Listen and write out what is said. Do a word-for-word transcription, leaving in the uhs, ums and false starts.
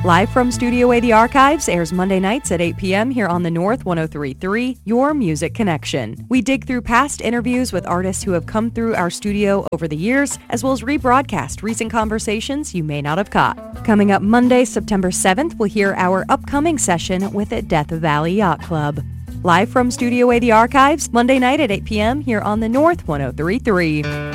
Live from Studio A, The Archives airs Monday nights at eight p.m. here on the North one oh three point three, Your Music Connection. We dig through past interviews with artists who have come through our studio over the years, as well as rebroadcast recent conversations you may not have caught. Coming up Monday, September seventh, we'll hear our upcoming session with Death Valley Yacht Club. Live from Studio A, The Archives, Monday night at eight p.m. here on the North one oh three point three.